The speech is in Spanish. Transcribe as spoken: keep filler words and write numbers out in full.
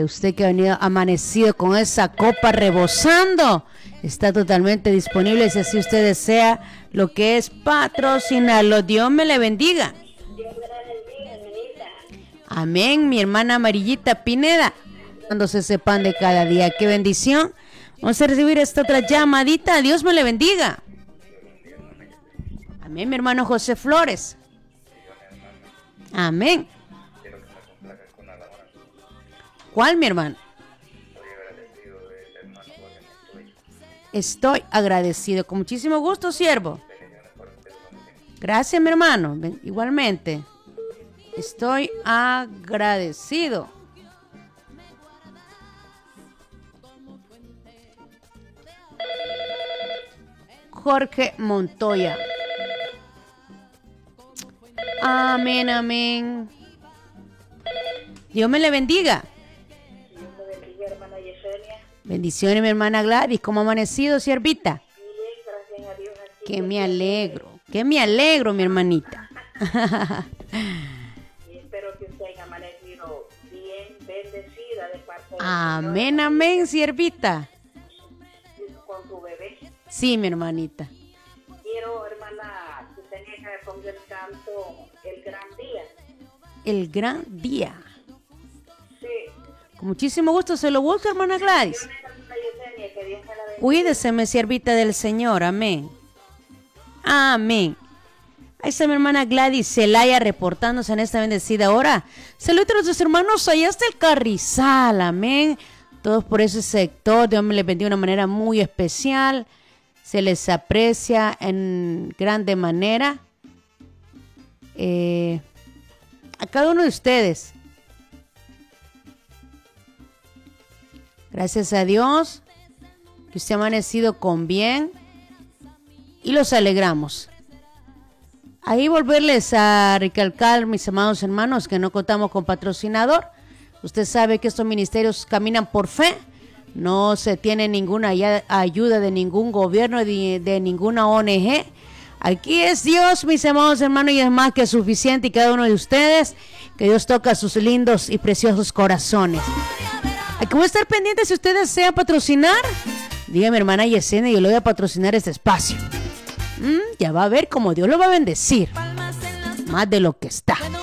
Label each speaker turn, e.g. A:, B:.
A: Eh, usted que ha venido amanecido con esa copa rebosando, está totalmente disponible si así usted desea lo que es patrocinarlo. Dios me le bendiga.
B: Dios me la bendiga, hermanita.
A: Amén, mi hermana Amarillita Pineda. Cuando se sepan de cada día, qué bendición. Vamos a recibir esta otra llamadita. Dios me le bendiga. Amén, mi hermano José Flores. Amén. ¿Cuál, mi hermano? Estoy agradecido. Con muchísimo gusto, siervo. Gracias, mi hermano. Igualmente. Estoy agradecido. Jorge Montoya. Amén, amén. Dios me le bendiga.
B: Dios me bendiga, hermana Yesenia.
A: Bendiciones, mi hermana Gladys. ¿Cómo ha amanecido, siervita?
B: Bien, gracias a Dios.
A: Que me alegro. Que me alegro, mi hermanita.
B: Y espero que usted haya amanecido bien bendecida de parte de
A: Amén, amén, siervita.
B: con su bebé.
A: Sí, mi hermanita.
B: Quiero, hermana, que tenía que poner el canto El Gran Día.
A: El gran día.
B: Sí.
A: Con muchísimo gusto se lo busco, hermana Gladys.
B: Hermana Yesenia, que Dios me la bendiga.
A: Cuídese, mi siervita del Señor. Amén. Amén. Ahí está mi hermana Gladys Celaya reportándose en esta bendecida hora. Saludos a nuestros hermanos allá hasta el Carrizal. Amén. Todos por ese sector. Dios me les bendiga de una manera muy especial. Se les aprecia en grande manera. Eh, a cada uno de ustedes. Gracias a Dios que usted ha amanecido con bien y los alegramos. Ahí volverles a recalcar, mis amados hermanos, que no contamos con patrocinador. Usted sabe que estos ministerios caminan por fe. No se tiene ninguna ayuda de ningún gobierno, de, de ninguna O N G. Aquí es Dios, mis amados hermanos, y es más que suficiente. Y cada uno de ustedes, que Dios toca sus lindos y preciosos corazones. Hay que estar pendiente si usted desea patrocinar. Dígame, hermana Yesenia, yo le voy a patrocinar este espacio. Mm, ya va a ver cómo Dios lo va a bendecir. Más de lo que está.